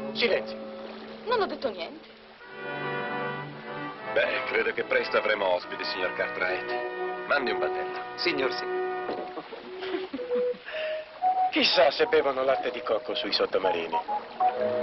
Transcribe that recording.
Silenzio. Non ho detto niente. Beh, credo che presto avremo ospiti, signor Cartwright. Mandi un battello. Signor sì. Chissà se bevono latte di cocco sui sottomarini.